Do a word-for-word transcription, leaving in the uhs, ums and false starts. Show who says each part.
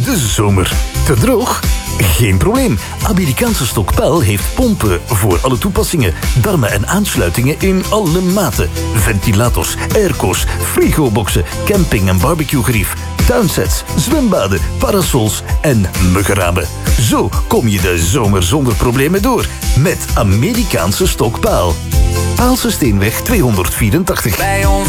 Speaker 1: de zomer. Te droog? Geen probleem. Amerikaanse Stokpaal heeft pompen voor alle toepassingen. Darmen en aansluitingen in alle maten. Ventilators, airco's, frigoboxen, camping- en barbecuegerief, tuinsets, zwembaden, parasols en muggenramen. Zo kom je de zomer zonder problemen door. Met Amerikaanse Stokpaal. Paalse Steenweg tweehonderdvierentachtig.
Speaker 2: Bij ons